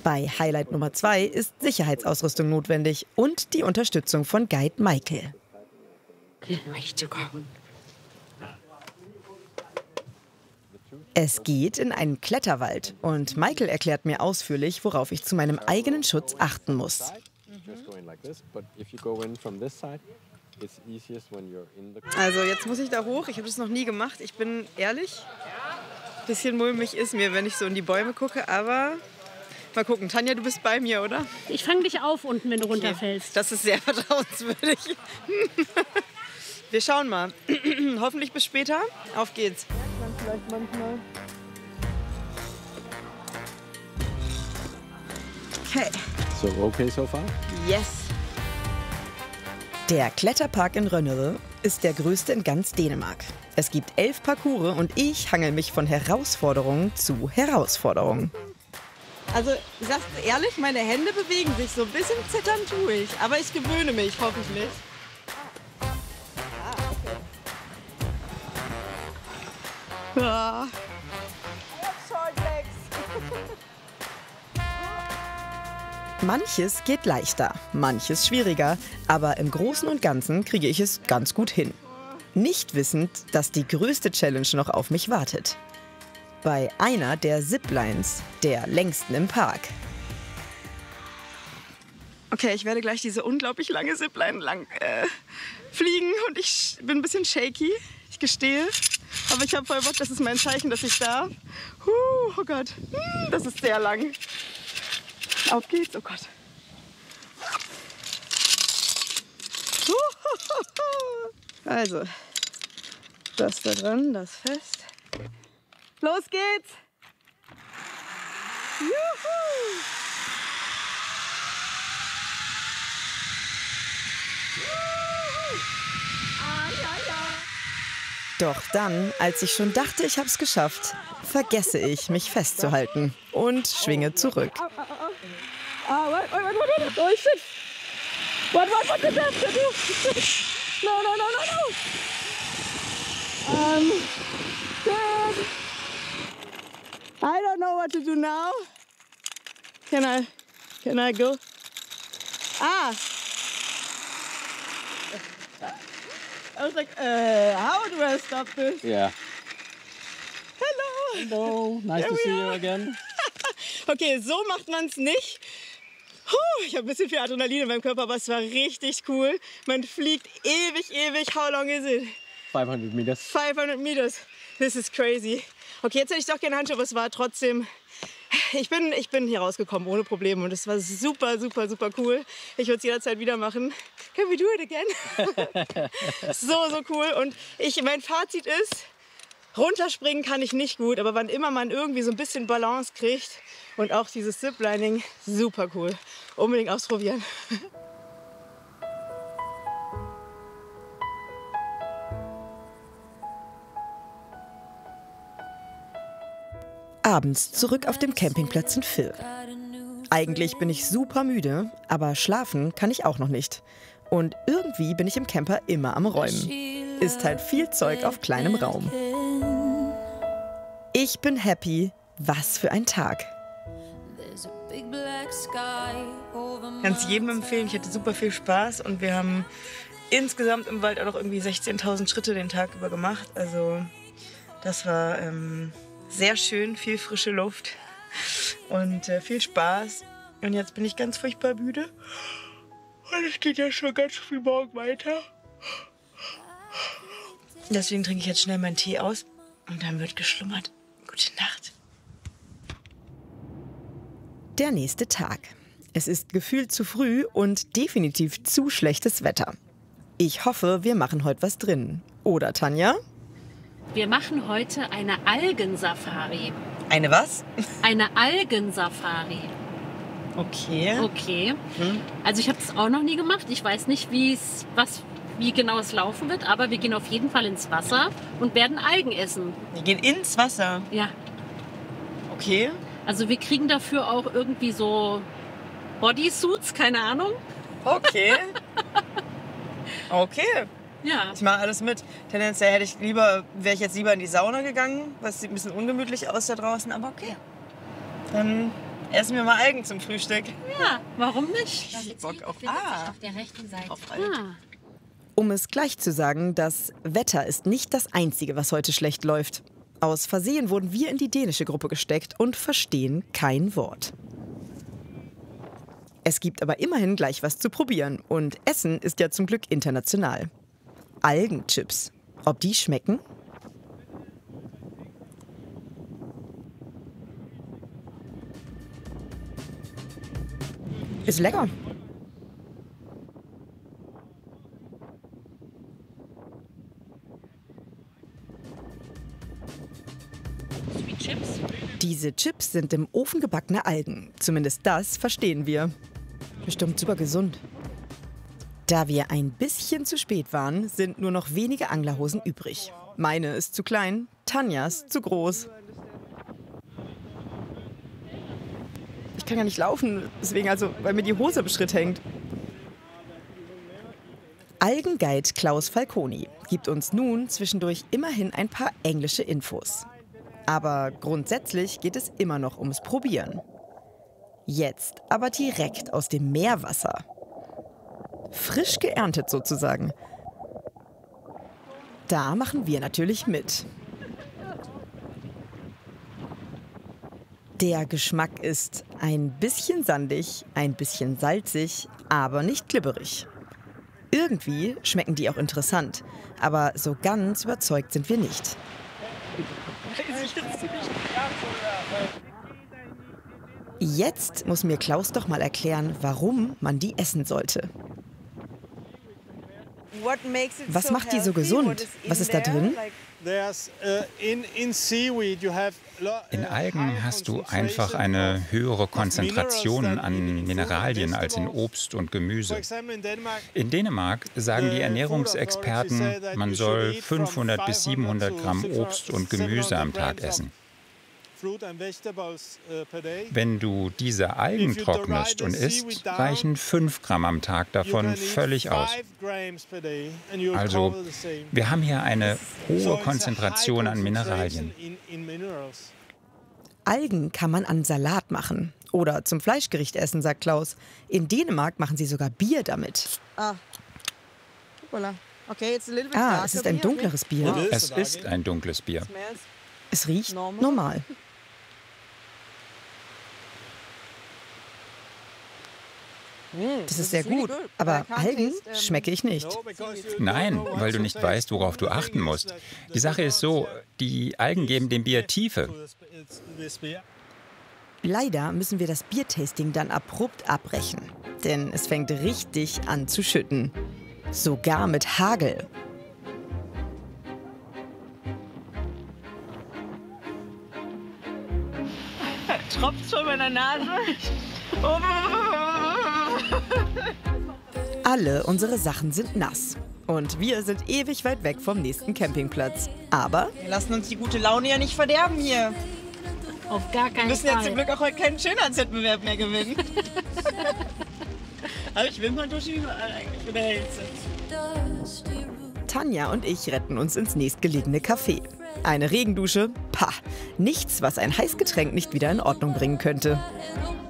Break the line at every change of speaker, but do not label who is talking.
Bei Highlight Nummer 2 ist Sicherheitsausrüstung notwendig und die Unterstützung von Guide Michael. Es geht in einen Kletterwald und Michael erklärt mir ausführlich, worauf ich zu meinem eigenen Schutz achten muss.
Also jetzt muss ich da hoch. Ich habe das noch nie gemacht. Ich bin ehrlich, ein bisschen mulmig ist mir, wenn ich so in die Bäume gucke. Aber mal gucken. Tanja, du bist bei mir, oder?
Ich fange dich auf unten, wenn du runterfällst.
Das ist sehr vertrauenswürdig. Wir schauen mal. Hoffentlich bis später. Auf geht's. Vielleicht manchmal. Okay.
So okay so far?
Yes.
Der Kletterpark in Rønnede ist der größte in ganz Dänemark. Es gibt 11 Parcours und ich hangel mich von Herausforderung zu Herausforderung.
Also, ich sag's ehrlich, meine Hände bewegen sich so ein bisschen zittern tue ich. Aber ich gewöhne mich, hoffentlich. Ja.
Manches geht leichter, manches schwieriger, aber im Großen und Ganzen kriege ich es ganz gut hin. Nicht wissend, dass die größte Challenge noch auf mich wartet. Bei einer der Ziplines, der längsten im Park.
Okay, ich werde gleich diese unglaublich lange Zipline fliegen und ich bin ein bisschen shaky, ich gestehe. Aber ich habe voll Bock, das ist mein Zeichen, dass ich darf. Oh Gott, das ist sehr lang. Auf geht's, oh Gott. Also, das da dran, das fest. Los geht's! Juhu!
Doch dann, als ich schon dachte, ich hab's geschafft, vergesse ich, mich festzuhalten und schwinge zurück.
What? Oh shit! What did that do? No! Good. I don't know what to do now. Can I go? I was like, how do I stop this?
Yeah.
Hello.
Nice to see you again.
Okay, so macht man es nicht. Ich habe ein bisschen viel Adrenalin in meinem Körper, aber es war richtig cool. Man fliegt ewig. How long is it?
500 meters.
500 meters. This is crazy. Okay, jetzt hätte ich doch gerne Handschuhe, aber es war trotzdem... Ich bin hier rausgekommen ohne Probleme und es war super cool. Ich würde es jederzeit wieder machen. Can we do it again? So cool. Und mein Fazit ist, runterspringen kann ich nicht gut, aber wann immer man irgendwie so ein bisschen Balance kriegt und auch dieses Ziplining, super cool. Unbedingt ausprobieren.
Abends zurück auf dem Campingplatz in Phil. Eigentlich bin ich super müde, aber schlafen kann ich auch noch nicht. Und irgendwie bin ich im Camper immer am Räumen. Ist halt viel Zeug auf kleinem Raum. Ich bin happy. Was für ein Tag.
Kann es jedem empfehlen. Ich hatte super viel Spaß und wir haben insgesamt im Wald auch noch irgendwie 16.000 Schritte den Tag über gemacht. Also das war sehr schön, viel frische Luft und viel Spaß. Und jetzt bin ich ganz furchtbar müde. Und es geht ja schon ganz früh morgen weiter. Deswegen trinke ich jetzt schnell meinen Tee aus und dann wird geschlummert. Gute Nacht.
Der nächste Tag. Es ist gefühlt zu früh und definitiv zu schlechtes Wetter. Ich hoffe, wir machen heute was drin. Oder, Tanja?
Wir machen heute eine Algensafari.
Eine was?
Eine Algensafari.
Okay.
Okay. Also ich habe das auch noch nie gemacht. Ich weiß nicht, wie genau es laufen wird, aber wir gehen auf jeden Fall ins Wasser und werden Algen essen.
Wir gehen ins Wasser?
Ja.
Okay.
Also wir kriegen dafür auch irgendwie so Bodysuits, keine Ahnung.
Okay. Okay.
Ja.
Ich mache alles mit. Tendenziell wäre ich jetzt lieber in die Sauna gegangen, was sieht ein bisschen ungemütlich aus da draußen, aber okay. Dann Essen wir mal Algen zum Frühstück.
Ja, warum nicht?
Bock auf
Auf der rechten Seite.
Auf Algen.
Ah.
Um es gleich zu sagen, das Wetter ist nicht das Einzige, was heute schlecht läuft. Aus Versehen wurden wir in die dänische Gruppe gesteckt und verstehen kein Wort. Es gibt aber immerhin gleich was zu probieren und Essen ist ja zum Glück international. Algenchips. Ob die schmecken? Ist lecker.
Sweet Chips.
Diese Chips sind im Ofen gebackene Algen. Zumindest das verstehen wir. Bestimmt super gesund. Da wir ein bisschen zu spät waren, sind nur noch wenige Anglerhosen übrig. Meine ist zu klein, Tanjas zu groß. Ich kann ja nicht laufen, deswegen weil mir die Hose im Schritt hängt. Algenguide Klaus Falconi gibt uns nun zwischendurch immerhin ein paar englische Infos. Aber grundsätzlich geht es immer noch ums Probieren. Jetzt aber direkt aus dem Meerwasser. Frisch geerntet sozusagen. Da machen wir natürlich mit. Der Geschmack ist ein bisschen sandig, ein bisschen salzig, aber nicht glibberig. Irgendwie schmecken die auch interessant, aber so ganz überzeugt sind wir nicht. Jetzt muss mir Klaus doch mal erklären, warum man die essen sollte. Was macht die so gesund? Was ist da drin?
In Algen hast du einfach eine höhere Konzentration an Mineralien als in Obst und Gemüse. In Dänemark sagen die Ernährungsexperten, man soll 500 bis 700 Gramm Obst und Gemüse am Tag essen. Wenn du diese Algen trocknest und isst, reichen 5 Gramm am Tag davon völlig aus. Also, wir haben hier eine hohe Konzentration an Mineralien.
Algen kann man an Salat machen oder zum Fleischgericht essen, sagt Klaus. In Dänemark machen sie sogar Bier damit. Es ist ein dunkleres Bier.
Es ist ein dunkles Bier.
Es riecht normal. Das ist sehr gut, aber Algen schmecke ich nicht.
Nein, weil du nicht weißt, worauf du achten musst. Die Sache ist so, die Algen geben dem Bier Tiefe.
Leider müssen wir das Biertasting dann abrupt abbrechen, denn es fängt richtig an zu schütten. Sogar mit Hagel.
Tropft schon meiner Nase.
Alle unsere Sachen sind nass. Und wir sind ewig weit weg vom nächsten Campingplatz. Aber
Wir lassen uns die gute Laune ja nicht verderben hier.
Auf gar keinen
Wir müssen ja zum
Fall.
Glück auch heute keinen Schönheitswettbewerb mehr gewinnen. Aber ich will mal durch überall eigentlich in der Hitze.
Tanja und ich retten uns ins nächstgelegene Café. Eine Regendusche? Pah, nichts, was ein Heißgetränk nicht wieder in Ordnung bringen könnte.